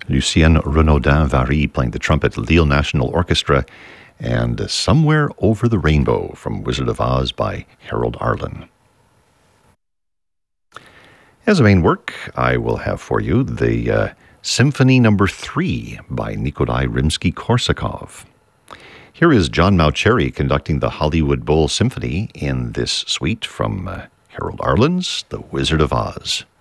Lucien Renaudin-Vary playing the trumpet, Lille National Orchestra, and Somewhere Over the Rainbow from Wizard of Oz by Harold Arlen. As a main work, I will have for you the Symphony No. 3 by Nikolai Rimsky-Korsakov. Here is John Mauceri conducting the Hollywood Bowl Symphony in this suite from Harold Arlen's The Wizard of Oz.